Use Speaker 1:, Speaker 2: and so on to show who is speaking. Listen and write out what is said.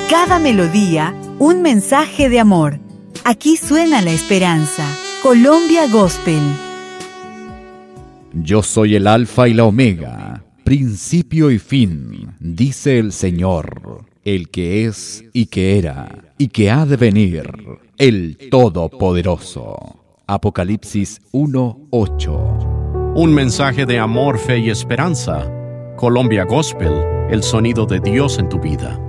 Speaker 1: Cada melodía, un mensaje de amor. Aquí suena la esperanza. Colombia Gospel.
Speaker 2: Yo soy el Alfa y la Omega, principio y fin, dice el Señor, el que es y que era y que ha de venir, el Todopoderoso. Apocalipsis 1:8.
Speaker 3: Un mensaje de amor, fe y esperanza. Colombia Gospel, el sonido de Dios en tu vida.